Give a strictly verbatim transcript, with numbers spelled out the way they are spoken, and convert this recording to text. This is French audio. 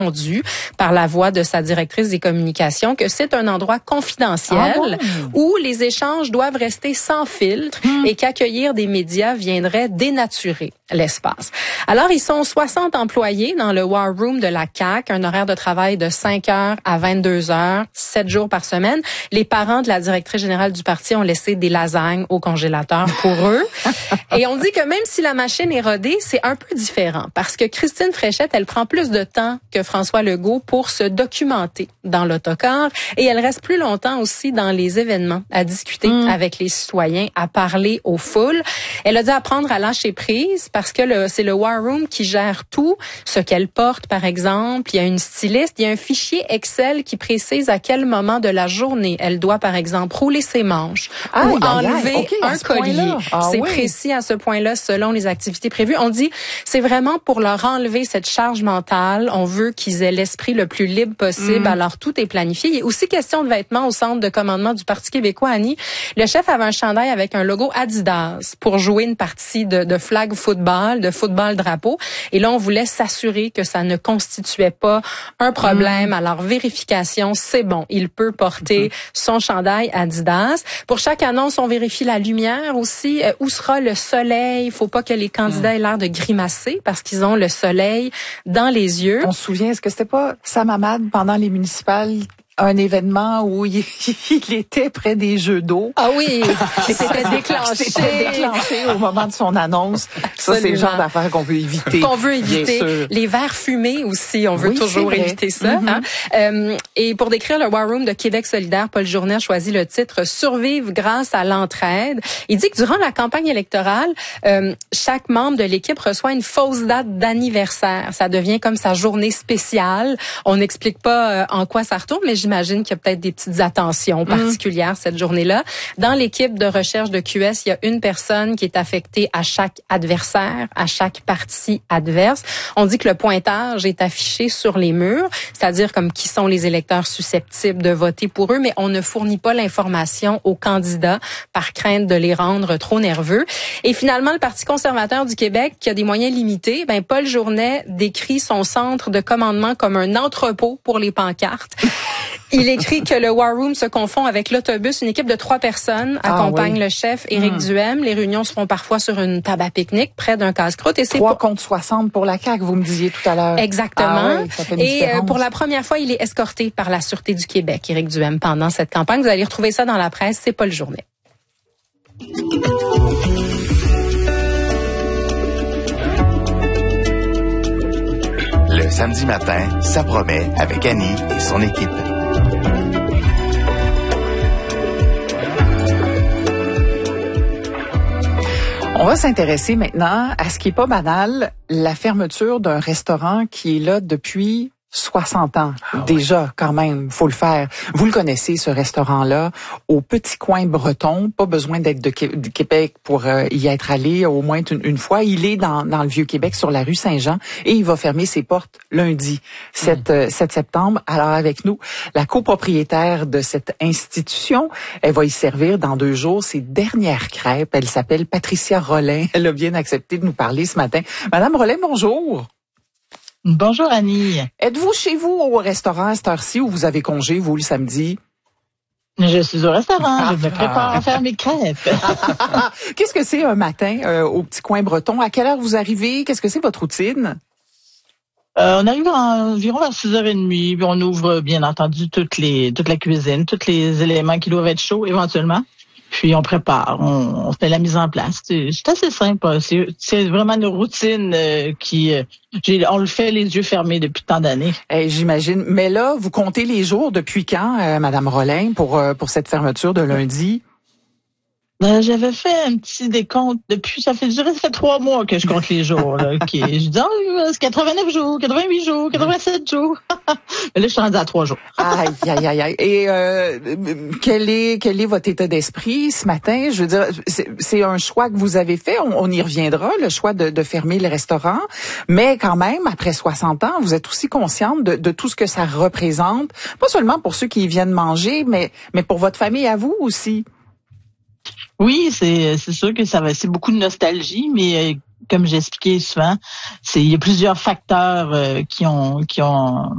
répondu par la voix de sa directrice des communications que c'est un endroit confidentiel ah bon? où les échanges doivent rester sans filtre hum. et qu'accueillir des médias viendrait dénaturer l'espace. Alors, ils sont soixante employés dans le War Room de la C A Q, un horaire de travail de cinq heures à vingt-deux heures, sept jours par semaine. Les parents de la directrice générale du parti ont laissé des lasagnes au congélateur pour eux. Et on dit que même si la machine est rodée, c'est un peu différent parce que Christine Fréchette, elle prend plus de temps que François Legault pour se documenter dans l'autocar et elle reste plus longtemps aussi dans les événements, à discuter mmh. avec les citoyens, à parler aux foules. Elle a dû apprendre à lâcher prise parce que le, c'est le War Room qui gère tout, ce qu'elle porte par exemple. Il y a une styliste, il y a un fichier Excel qui précise à quel moment de la journée elle doit par exemple rouler ses manches ah, ou enlever okay, un collier. Ah, c'est oui. précis à ce point-là selon les activités prévues. On dit c'est vraiment pour leur enlever cette charge mentale. On veut qu'ils aient l'esprit le plus libre possible. Mm. Alors tout est planifié. Il y a aussi question de vêtements au centre de commandement du Parti québécois, Annie. Le chef avait un chandail avec un logo Adidas pour jouer une partie de, de flag football, de football drapeau. Et là, on voulait s'assurer que ça ne constituait pas un problème. Mm. Alors vérification, c'est bon. Il peut porter mm. son chandail Adidas. Pour chaque annonce, on vérifie la lumière aussi. Euh, où sera le soleil? Il faut pas que les candidats mm. aient l'air de grimacer parce qu'ils ont le soleil dans les yeux. On se souvient, est-ce que c'était pas Sam Hamad pendant les municipales? Un événement où il, il était près des jeux d'eau. Ah oui, c'était déclenché. C'était déclenché au moment de son annonce. Ça, c'est le genre d'affaires qu'on veut éviter. Qu'on veut éviter. Les verres fumés aussi, on veut oui, toujours éviter ça. Mm-hmm. Hein? Euh, et pour décrire le War Room de Québec solidaire, Paul Journet a choisi le titre « Survivre grâce à l'entraide ». Il dit que durant la campagne électorale, euh, chaque membre de l'équipe reçoit une fausse date d'anniversaire. Ça devient comme sa journée spéciale. On n'explique pas euh, en quoi ça retourne, mais j'imagine qu'il y a peut-être des petites attentions particulières mmh. cette journée-là. Dans l'équipe de recherche de Q S, il y a une personne qui est affectée à chaque adversaire, à chaque partie adverse. On dit que le pointage est affiché sur les murs, c'est-à-dire comme qui sont les électeurs susceptibles de voter pour eux, mais on ne fournit pas l'information aux candidats par crainte de les rendre trop nerveux. Et finalement, le Parti conservateur du Québec, qui a des moyens limités, ben Paul Journet décrit son centre de commandement comme un entrepôt pour les pancartes. Il écrit que le War Room se confond avec l'autobus. Une équipe de trois personnes accompagne ah, oui. le chef, Éric mmh. Duhem. Les réunions se font parfois sur une table à pique-nique près d'un casse-croûte. Et c'est trois pour... contre soixante pour la C A Q, vous me disiez tout à l'heure. Exactement. Ah, oui, ça fait une et différence. pour la première fois, il est escorté par la Sûreté du Québec, Éric Duhem, pendant cette campagne. Vous allez retrouver ça dans la presse. C'est Paul Journet. Le samedi matin, ça promet avec Annie et son équipe. On va s'intéresser maintenant à ce qui est pas banal, la fermeture d'un restaurant qui est là depuis soixante ans. Ah, déjà, ouais. quand même, faut le faire. Vous le connaissez, ce restaurant-là, au Petit Coin Breton. Pas besoin d'être de, Qué- de Québec pour euh, y être allé au moins une, une fois. Il est dans, dans le Vieux-Québec, sur la rue Saint-Jean, et il va fermer ses portes lundi, sept, mmh. euh, sept septembre. Alors, avec nous, la copropriétaire de cette institution, elle va y servir dans deux jours ses dernières crêpes. Elle s'appelle Patricia Rollin. Elle a bien accepté de nous parler ce matin. Madame Rollin, bonjour. Bonjour Annie. Êtes-vous chez vous au restaurant à cette heure-ci ou vous avez congé, vous, le samedi? Je suis au restaurant, je me prépare à faire mes crêpes. Qu'est-ce que c'est un matin euh, au Petit Coin Breton? À quelle heure vous arrivez? Qu'est-ce que c'est votre routine? Euh, on arrive environ vers six heures trente, puis on ouvre bien entendu toutes les, toute la cuisine, tous les éléments qui doivent être chauds éventuellement. Puis on prépare, on, on fait la mise en place. C'est, c'est assez simple. C'est, c'est vraiment une routine euh, qui, euh, j'ai, on le fait les yeux fermés depuis tant d'années. Hey, j'imagine. Mais là, vous comptez les jours depuis quand, euh, Madame Rollin, pour euh, pour cette fermeture de lundi? Ben, j'avais fait un petit décompte depuis, ça fait, je dirais, ça fait trois mois que je compte les jours, là. Okay. Je dis, oh, c'est quatre-vingt-neuf jours, quatre-vingt-huit jours, quatre-vingt-sept jours. Mais là, je suis rendue à trois jours. Aïe, aïe, aïe, aïe. Et, euh, quel est, quel est votre état d'esprit ce matin? Je veux dire, c'est, c'est un choix que vous avez fait. On, on y reviendra, le choix de, de fermer le restaurant. Mais quand même, après soixante ans, vous êtes aussi consciente de, de tout ce que ça représente. Pas seulement pour ceux qui y viennent manger, mais, mais pour votre famille à vous aussi. Oui, c'est c'est sûr que ça va, c'est beaucoup de nostalgie, mais euh, comme j'ai expliqué souvent, c'est il y a plusieurs facteurs euh, qui ont qui ont